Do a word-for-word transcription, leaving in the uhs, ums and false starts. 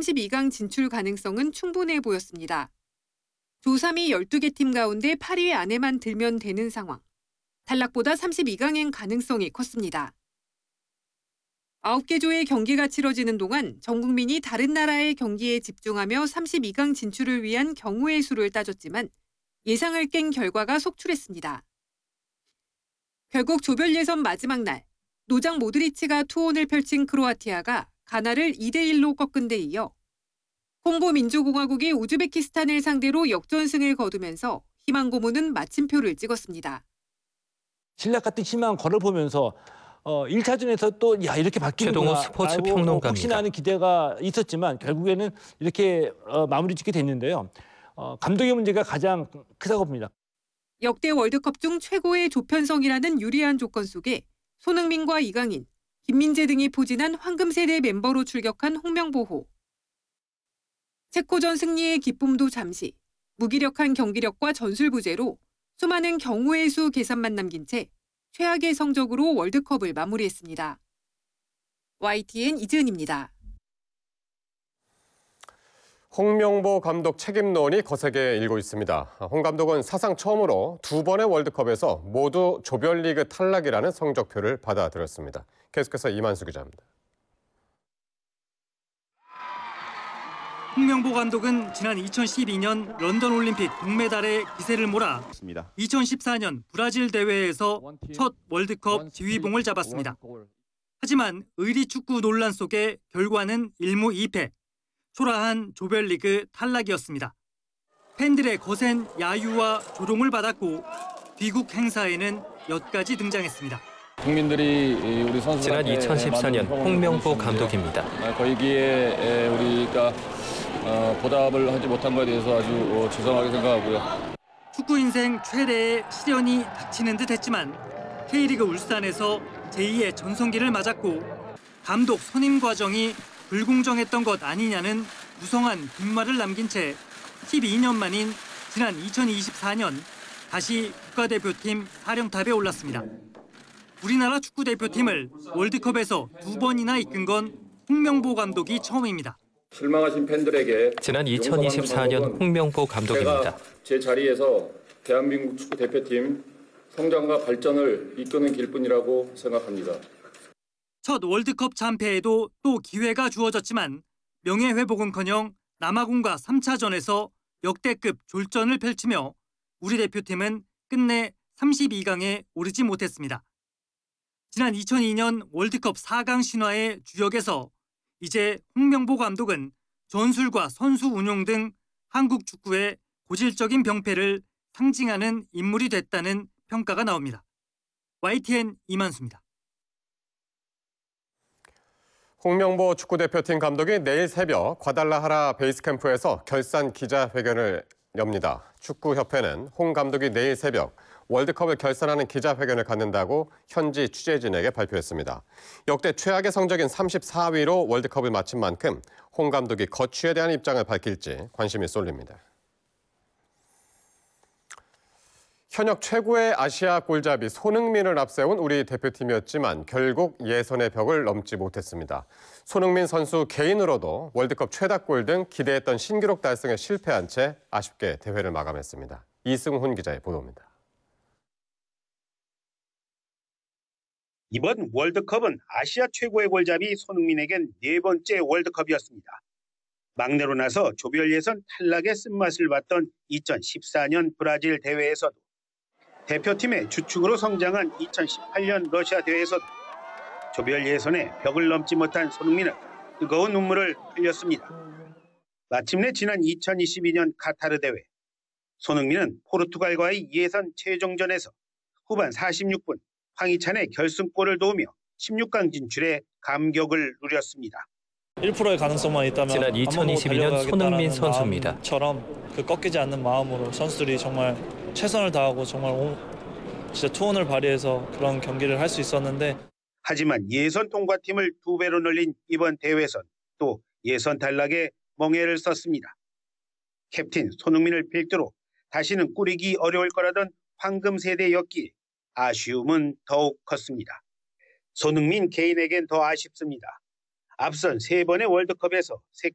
삼십이 강 진출 가능성은 충분해 보였습니다. 조 삼 위 열두 개 팀 가운데 팔 위 안에만 들면 되는 상황. 탈락보다 삼십이 강행 가능성이 컸습니다. 아홉 개 조의 경기가 치러지는 동안 전 국민이 다른 나라의 경기에 집중하며 삼십이 강 진출을 위한 경우의 수를 따졌지만 예상을 깬 결과가 속출했습니다. 결국 조별 예선 마지막 날, 노장 모드리치가 투혼을 펼친 크로아티아가 가나를 이 대 일로 꺾은 데 이어 콩고 민주공화국이 우즈베키스탄을 상대로 역전승을 거두면서 희망 고문은 마침표를 찍었습니다. 신락 같은 희망 걸을 보면서 어, 일 차전에서 또 야 이렇게 바뀌는구나. 최동호 스포츠 평론가입니다. 혹시나 하는 기대가 있었지만 결국에는 이렇게 어, 마무리 짓게 됐는데요. 어, 감독의 문제가 가장 크다고 봅니다. 역대 월드컵 중 최고의 조편성이라는 유리한 조건 속에 손흥민과 이강인, 김민재 등이 포진한 황금세대 멤버로 출격한 홍명보호. 체코전 승리의 기쁨도 잠시, 무기력한 경기력과 전술 부재로 수많은 경우의 수 계산만 남긴 채 최악의 성적으로 월드컵을 마무리했습니다. 와이티엔 이지은입니다. 홍명보 감독 책임론이 거세게 일고 있습니다. 홍 감독은 사상 처음으로 두 번의 월드컵에서 모두 조별리그 탈락이라는 성적표를 받아들였습니다. 계속해서 이만수 기자입니다. 홍명보 감독은 지난 이천십이 년 런던 올림픽 동메달에 기세를 몰아 이천십사 년 브라질 대회에서 첫 월드컵 지휘봉을 잡았습니다. 하지만 의리축구 논란 속에 결과는 일 무 이 패, 초라한 조별리그 탈락이었습니다. 팬들의 거센 야유와 조롱을 받았고 귀국 행사에는 여기까지 등장했습니다. 국민들이 우리 선수들한테 지난 이천십사 년 홍명보 감독입니다. 거기에 우리가 보답을 하지 못한 것에 대해서 아주 죄송하게 생각하고요. 축구 인생 최대의 시련이 닥치는 듯 했지만 K리그 울산에서 제이의 전성기를 맞았고 감독 선임 과정이 불공정했던 것 아니냐는 무성한 뒷말을 남긴 채 십이 년 만인 지난 이천이십사 년 다시 국가대표팀 사령탑에 올랐습니다. 우리나라 축구대표팀을 월드컵에서 두 번이나 이끈 건 홍명보 감독이 처음입니다. 실망하신 팬들에게 지난 이천이십사 년 홍명보 감독입니다. 제가 제 자리에서 대한민국 축구대표팀 성장과 발전을 이끄는 길뿐이라고 생각합니다. 첫 월드컵 참패에도 또 기회가 주어졌지만 명예회복은커녕 남아공과 삼 차전에서 역대급 졸전을 펼치며 우리 대표팀은 끝내 삼십이 강에 오르지 못했습니다. 지난 이천이 년 월드컵 사 강 신화의 주역에서 이제 홍명보 감독은 전술과 선수 운용 등 한국 축구의 고질적인 병폐를 상징하는 인물이 됐다는 평가가 나옵니다. 와이티엔 이만수입니다. 홍명보 축구대표팀 감독이 내일 새벽 과달라하라 베이스캠프에서 결산 기자회견을 엽니다. 축구협회는 홍 감독이 내일 새벽 월드컵을 결산하는 기자회견을 갖는다고 현지 취재진에게 발표했습니다. 역대 최악의 성적인 삼십사 위로 월드컵을 마친 만큼 홍 감독이 거취에 대한 입장을 밝힐지 관심이 쏠립니다. 현역 최고의 아시아 골잡이 손흥민을 앞세운 우리 대표팀이었지만 결국 예선의 벽을 넘지 못했습니다. 손흥민 선수 개인으로도 월드컵 최다골 등 기대했던 신기록 달성에 실패한 채 아쉽게 대회를 마감했습니다. 이승훈 기자의 보도입니다. 이번 월드컵은 아시아 최고의 골잡이 손흥민에겐 네 번째 월드컵이었습니다. 막내로 나서 조별 예선 탈락의 쓴맛을 봤던 이천십사 년 브라질 대회에서도 대표팀의 주축으로 성장한 이천십팔 년 러시아 대회에서도 조별 예선의 벽을 넘지 못한 손흥민은 뜨거운 눈물을 흘렸습니다. 마침내 지난 이천이십이 년 카타르 대회 손흥민은 포르투갈과의 예선 최종전에서 후반 사십육 분 황희찬의 결승골을 도우며 십육 강 진출에 감격을 누렸습니다. 일 퍼센트의 가능성만 있다면 지난 이천이십이 년 손흥민 선수입니다. 처럼 그 꺾이지 않는 마음으로 선수들이 정말 최선을 다하고 정말 진짜 투혼을 발휘해서 그런 경기를 할 수 있었는데 하지만 예선 통과팀을 두 배로 늘린 이번 대회에선 또 예선 탈락에 멍해를 썼습니다. 캡틴 손흥민을 필두로 다시는 꾸리기 어려울 거라던 황금 세대였기에 아쉬움은 더욱 컸습니다. 손흥민 개인에겐 더 아쉽습니다. 앞선 세 번의 월드컵에서 세